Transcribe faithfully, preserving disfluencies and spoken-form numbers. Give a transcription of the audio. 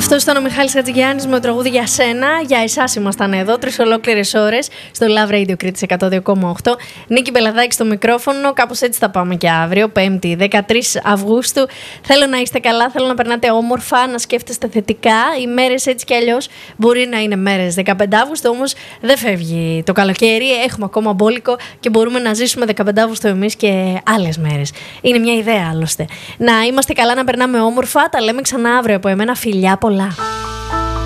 Αυτό ήταν ο Μιχάλης Χατζηγιάννης με το τραγούδι για σένα. Για εσάς ήμασταν εδώ τρεις ολόκληρες ώρες στο Love Radio Κρήτης εκατό δύο κόμμα οκτώ. Νίκη Μπελαδάκη στο μικρόφωνο. Κάπως έτσι θα πάμε και αύριο, Πέμπτη, δεκατρείς Αυγούστου. Θέλω να είστε καλά, θέλω να περνάτε όμορφα, να σκέφτεστε θετικά. Οι μέρες έτσι κι αλλιώς μπορεί να είναι μέρες δεκαπέντε Αυγούστου, όμως δεν φεύγει το καλοκαίρι. Έχουμε ακόμα μπόλικο και μπορούμε να ζήσουμε δεκαπέντε Αυγούστου εμείς και άλλες μέρες. Είναι μια ιδέα άλλωστε. Να είμαστε καλά, να περνάμε όμορφα. Τα λέμε ξανά αύριο από εμένα. Φιλιά πολλά.